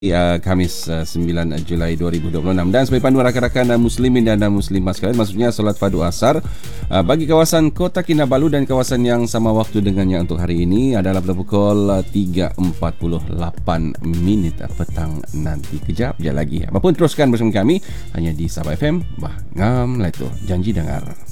Khamis 9 Julai 2026. Dan sebagai panduan rakan-rakan muslimin dan muslimat sekalian, maksudnya solat fardu asar bagi kawasan Kota Kinabalu dan kawasan yang sama waktu dengannya untuk hari ini adalah pada pukul 3.48 petang nanti. Kejap je lagi. Apapun teruskan bersama kami hanya di Sabah FM. Ngam lah itu janji dengar.